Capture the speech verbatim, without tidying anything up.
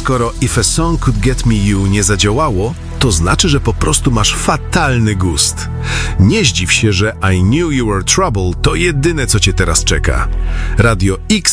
Skoro If a Song Could Get Me You nie zadziałało, to znaczy, że po prostu masz fatalny gust. Nie zdziw się, że I Knew You Were Trouble to jedyne, co cię teraz czeka. Radio X